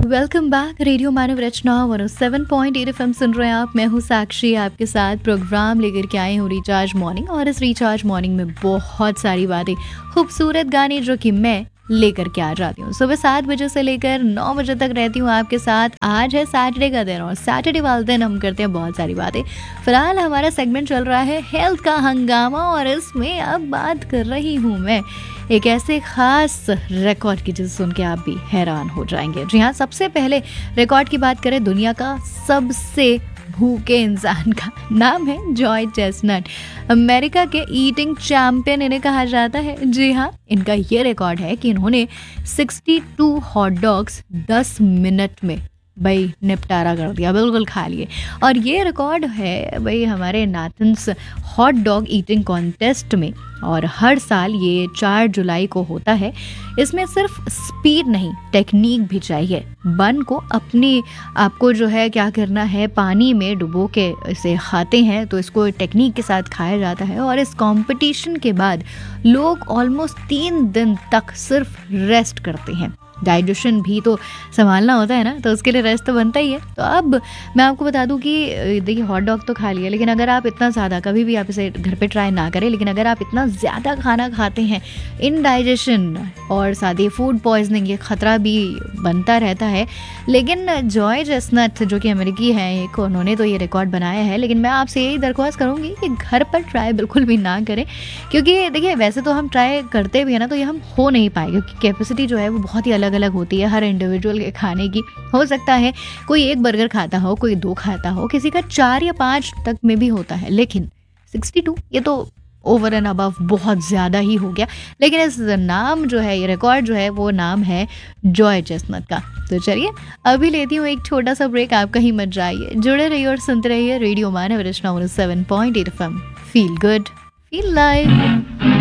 Welcome back. Radio मानव रचना 107.8 FM सुन रहे हैं आप। मैं हूँ साक्षी, आपके साथ प्रोग्राम लेकर के आई हूँ रिचार्ज मॉर्निंग। और इस रिचार्ज मॉर्निंग में बहुत सारी बातें, खूबसूरत गाने जो कि मैं लेकर के आ जाती हूँ। सुबह 7 बजे से लेकर 9 बजे तक रहती हूँ आपके साथ। आज है सैटरडे का दिन और सैटरडे वाले दिन हम करते हैं बहुत सारी बातें। फिलहाल हमारा सेगमेंट चल रहा है हेल्थ का हंगामा और इसमें अब बात कर रही हूँ मैं एक ऐसे खास रिकॉर्ड की जिसे सुन के आप भी हैरान हो जाएंगे। जी हाँ, सबसे पहले रिकॉर्ड की बात करें दुनिया का सबसे भूखे इंसान का। नाम है जॉय चेस्टनट। अमेरिका के ईटिंग चैंपियन इन्हें कहा जाता है। जी हाँ, इनका ये रिकॉर्ड है कि इन्होंने 62 हॉट डॉग्स 10 मिनट में भाई निपटारा कर दिया, बिल्कुल खा लिए। और ये रिकॉर्ड है भाई हमारे Nathans hot dog eating contest में, और हर साल ये 4 जुलाई को होता है। इसमें सिर्फ स्पीड नहीं, टेक्निक भी चाहिए। बन को अपनी आपको जो है क्या करना है, पानी में डुबो के इसे खाते हैं, तो इसको टेक्निक के साथ खाया जाता है। और इस कंपटीशन के बाद लोग ऑलमोस्ट 3 दिन तक सिर्फ रेस्ट करते हैं। डाइजेशन भी तो संभालना होता है ना, तो उसके लिए रेस्ट तो बनता ही है। तो अब मैं आपको बता दूं कि देखिए, हॉट डॉग तो खा लिया, लेकिन अगर आप इतना ज़्यादा, कभी भी आप इसे घर पे ट्राई ना करें, लेकिन अगर आप इतना ज़्यादा खाना खाते हैं, इनडाइजेशन और साथ ही फूड पॉइजनिंग, ये खतरा भी बनता रहता है। लेकिन जॉय चेस्टनट जो कि अमेरिकी हैं एक, उन्होंने तो ये रिकॉर्ड बनाया है। लेकिन मैं आपसे यही दरख्वास्त करूँगी कि घर पर ट्राई बिल्कुल भी ना करें, क्योंकि देखिए वैसे तो हम ट्राई करते भी है ना, तो ये हम हो नहीं पाए, क्योंकि कैपेसिटी जो है वो बहुत ही अलग अलग होती है हर इंडिविजुअल के खाने की। हो सकता है कोई 1 बर्गर खाता हो, कोई 2 खाता हो, किसी का 4 या 5 तक में भी होता है। लेकिन 62 ये तो ओवर एंड अबव बहुत ज़्यादा ही हो गया। लेकिन इस नाम जो है, ये रिकॉर्ड जो है, वो नाम है जॉय चेस्टनट का। तो चलिए अभी लेती हूँ एक छोटा सा ब्रेक। आप कहीं मत जाइए, जुड़े रहिए और सुनते रहिए रेडियो मानव रचना 107.8 FM. Feel good, feel live.